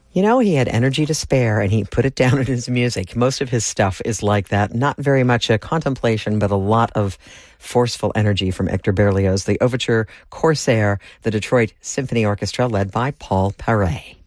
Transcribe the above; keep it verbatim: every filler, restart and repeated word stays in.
You know, he had energy to spare, and he put it down in his music. Most of his stuff is like that. Not very much a contemplation, but a lot of forceful energy from Hector Berlioz. The overture Corsair, the Detroit Symphony Orchestra, led by Paul Paray.